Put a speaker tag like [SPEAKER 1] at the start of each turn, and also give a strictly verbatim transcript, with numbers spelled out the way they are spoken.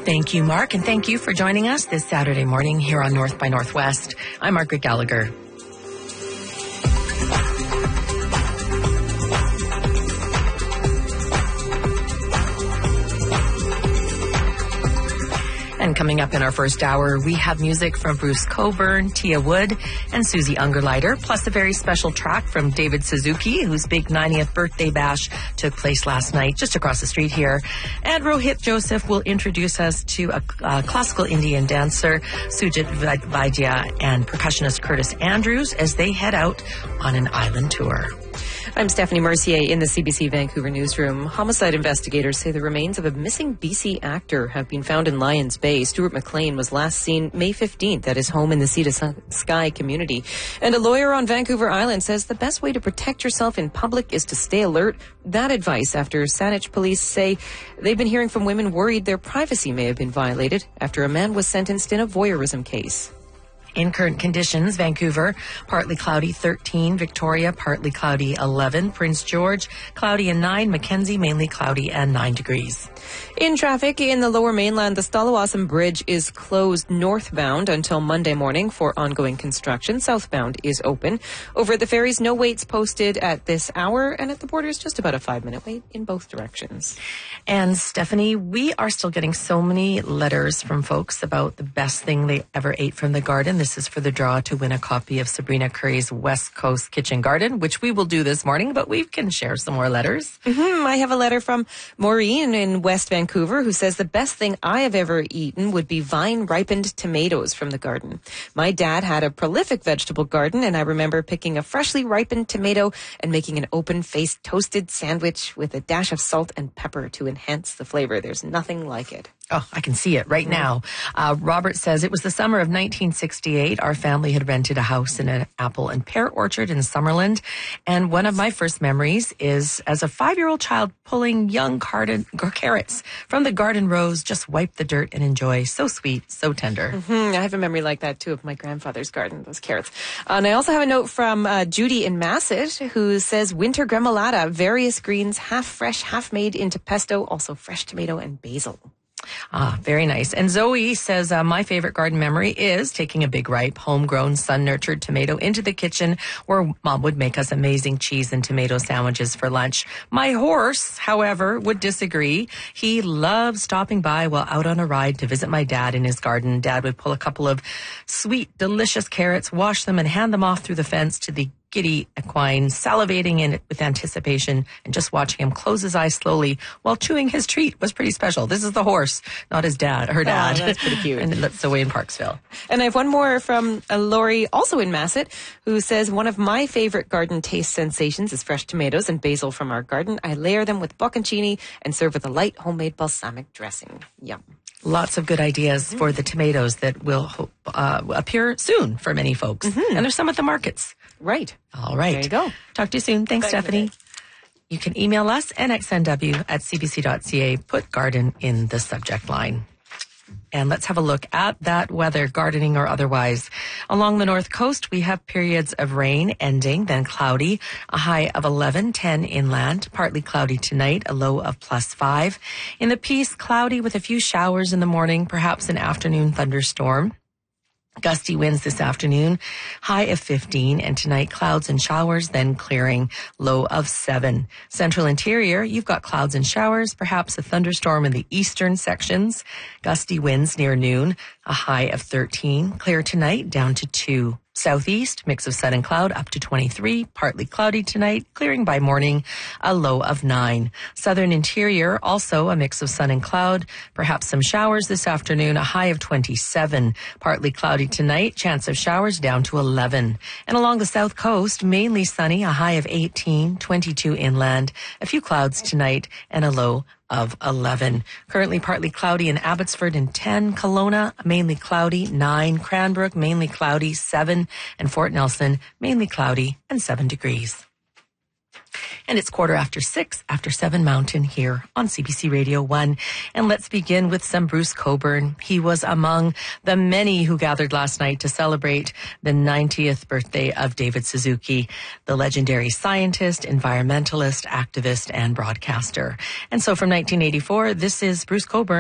[SPEAKER 1] Thank you, Mark, and thank you for joining us this Saturday morning here on North by Northwest. I'm Margaret Gallagher. And coming up in our first hour, we have music from Bruce Cockburn, Tia Wood, and Susie Ungerleider, plus a very special track from David Suzuki, whose big ninetieth birthday bash took place last night just across the street here. And Rohit Joseph will introduce us to a, a classical Indian dancer, Sujit Vaidya, and percussionist Curtis Andrews as they head out on an island tour.
[SPEAKER 2] I'm Stephanie Mercier in the C B C Vancouver newsroom. Homicide investigators say the remains of a missing B C actor have been found in Lions Bay. Stuart McLean was last seen May fifteenth at his home in the Sea to Sky community. And a lawyer on Vancouver Island says the best way to protect yourself in public is to stay alert. That advice after Saanich police say they've been hearing from women worried their privacy may have been violated after a man was sentenced in a voyeurism case.
[SPEAKER 1] In current conditions, Vancouver, partly cloudy thirteen, Victoria, partly cloudy eleven, Prince George, cloudy and nine, Mackenzie, mainly cloudy and nine degrees.
[SPEAKER 2] In traffic in the Lower Mainland, the Stalawasan Bridge is closed northbound until Monday morning for ongoing construction. Southbound is open. Over at the ferries, no waits posted at this hour, and at the borders, just about a five-minute wait in both directions.
[SPEAKER 1] And Stephanie, we are still getting so many letters from folks about the best thing they ever ate from the garden. This is for the draw to win a copy of Sabrina Curry's West Coast Kitchen Garden, which we will do this morning, but we can share some more letters.
[SPEAKER 2] Mm-hmm. I have a letter from Maureen in West Vancouver who says the best thing I have ever eaten would be vine-ripened tomatoes from the garden. My dad had a prolific vegetable garden, and I remember picking a freshly ripened tomato and making an open-faced toasted sandwich with a dash of salt and pepper to enhance the flavor. There's nothing like it.
[SPEAKER 1] Oh, I can see it right now. Uh, Robert says, it was the summer of nineteen sixty-eight. Our family had rented a house in an apple and pear orchard in Summerland. And one of my first memories is as a five-year-old child pulling young garden, carrots from the garden rows, just wipe the dirt and enjoy. So sweet, so tender.
[SPEAKER 2] Mm-hmm. I have a memory like that, too, of my grandfather's garden, those carrots. Uh, and I also have a note from uh, Judy in Masset, who says, winter gremolata, various greens, half fresh, half made into pesto, also fresh tomato and basil.
[SPEAKER 1] Ah, very nice. And Zoe says, uh, my favorite garden memory is taking a big, ripe, homegrown, sun-nurtured tomato into the kitchen where Mom would make us amazing cheese and tomato sandwiches for lunch. My horse, however, would disagree. He loved stopping by while out on a ride to visit my dad in his garden. Dad would pull a couple of sweet, delicious carrots, wash them, and hand them off through the fence to the giddy equine, salivating in it with anticipation, and just watching him close his eyes slowly while chewing his treat was pretty special. This is the horse, not his dad, her dad.
[SPEAKER 2] Oh, that's pretty cute.
[SPEAKER 1] And that's away in Parksville.
[SPEAKER 2] And I have one more from uh, Lori, also in Masset, who says, one of my favorite garden taste sensations is fresh tomatoes and basil from our garden. I layer them with bocconcini and serve with a light homemade balsamic dressing. Yum.
[SPEAKER 1] Lots of good ideas mm-hmm. for the tomatoes that will uh, appear soon for many folks. Mm-hmm. And there's some at the markets.
[SPEAKER 2] Right.
[SPEAKER 1] All right.
[SPEAKER 2] There you go.
[SPEAKER 1] Talk to you soon. Thanks,
[SPEAKER 2] Thank
[SPEAKER 1] Stephanie.
[SPEAKER 2] You.
[SPEAKER 1] You can email us, N X N W at c b c dot c a. Put garden in the subject line. And let's have a look at that weather, gardening or otherwise. Along the north coast, we have periods of rain ending, then cloudy, a high of eleven, ten inland, partly cloudy tonight, a low of plus five. In the Peace, cloudy with a few showers in the morning, perhaps an afternoon thunderstorm. Gusty winds this afternoon, high of fifteen, and tonight clouds and showers, then clearing, low of seven. Central interior, you've got clouds and showers, perhaps a thunderstorm in the eastern sections. Gusty winds near noon, a high of thirteen, clear tonight, down to two. Southeast, mix of sun and cloud up to twenty-three, partly cloudy tonight, clearing by morning, a low of nine. Southern interior, also a mix of sun and cloud, perhaps some showers this afternoon, a high of twenty-seven, partly cloudy tonight, chance of showers down to eleven. And along the south coast, mainly sunny, a high of eighteen, twenty-two inland, a few clouds tonight, and a low of eleven. Currently partly cloudy in Abbotsford and ten. Kelowna, mainly cloudy, nine. Cranbrook, mainly cloudy, seven. And Fort Nelson, mainly cloudy and seven degrees. And it's quarter after six, after seven Mountain here on C B C Radio one. And let's begin with some Bruce Cockburn. He was among the many who gathered last night to celebrate the ninetieth birthday of David Suzuki, the legendary scientist, environmentalist, activist, and broadcaster. And so from nineteen eighty-four, this is Bruce Cockburn.